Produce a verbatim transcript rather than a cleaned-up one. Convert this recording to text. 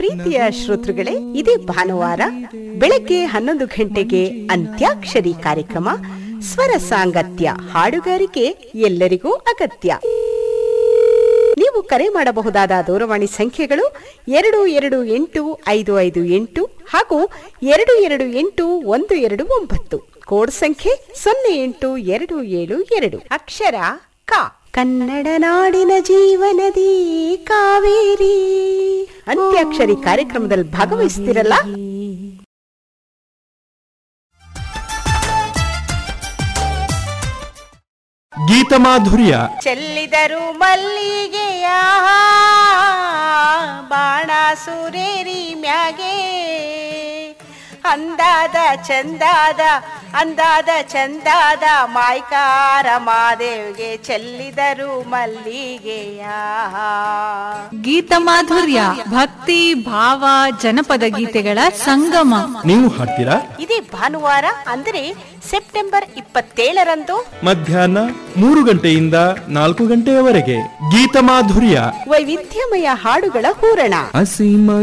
ಪ್ರೀತಿಯ ಶ್ರೋತೃಗಳೇ, ಇದೇ ಭಾನುವಾರ ಬೆಳಗ್ಗೆ ಹನ್ನೊಂದು ಗಂಟೆಗೆ ಅಂತ್ಯಾಕ್ಷರಿ ಕಾರ್ಯಕ್ರಮ. ಸ್ವರ ಸಾಂಗತ್ಯ, ಹಾಡುಗಾರಿಕೆ ಎಲ್ಲರಿಗೂ ಅಗತ್ಯ. ನೀವು ಕರೆ ಮಾಡಬಹುದಾದ ದೂರವಾಣಿ ಸಂಖ್ಯೆಗಳು ಎರಡು ಎರಡು ಎಂಟು ಐದು ಐದು ಎಂಟು ಹಾಗೂ ಎರಡು ಎರಡು ಎಂಟು ಒಂದು ಎರಡು ಒಂಬತ್ತು. ಕೋಡ್ ಸಂಖ್ಯೆ ಸೊನ್ನೆ ಎಂಟು ಎರಡು ಏಳು ಎರಡು. ಅಕ್ಷರ ಕ. ಕನ್ನಡ ನಾಡಿನ ಜೀವನದಿ ಕಾವೇರಿ. ಅಂತ್ಯಾಕ್ಷರಿ ಕಾರ್ಯಕ್ರಮದಲ್ಲಿ ಭಾಗವಹಿಸ್ತಿರಲ್ಲ? ಗೀತಮಾಧುರ್ಯ. ಚೆಲ್ಲಿದರು ಮಲ್ಲಿಗೆಯ ಬಾಣ ಸುರೇರಿ ಮ್ಯಾಗೆ, ಅಂದಾದ ಚಂದಾದ ಅಂದಾದ ಚಂದಾದ ಮಾಯ್ಕಾರ ಮಾದೇವ್ಗೆ ಚೆಲ್ಲಿದರು ಮಲ್ಲಿಗೆಯ. ಗೀತಮಾಧುರ್ಯ, ಭಕ್ತಿ ಭಾವ ಜನಪದ ಗೀತೆಗಳ ಸಂಗಮ. ನೀವು ಹಾಡ್ತೀರಾ? ಇದೇ ಭಾನುವಾರ ಅಂದರೆ ಸೆಪ್ಟೆಂಬರ್ ಇಪ್ಪತ್ತೇಳರಂದು ಮಧ್ಯಾಹ್ನ ಮೂರು ಗಂಟೆಯಿಂದ ನಾಲ್ಕು ಗಂಟೆಯವರೆಗೆ ಗೀತಮಾಧುರ್ಯ, ವೈವಿಧ್ಯಮಯ ಹಾಡುಗಳ ಹೂರಣ. ಅಸೀಮ